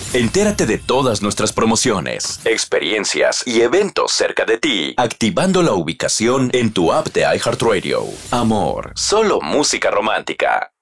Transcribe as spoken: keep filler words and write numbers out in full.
Entérate de todas nuestras promociones, experiencias y eventos cerca de ti, activando la ubicación en tu app de iHeartRadio. Amor, solo música romántica.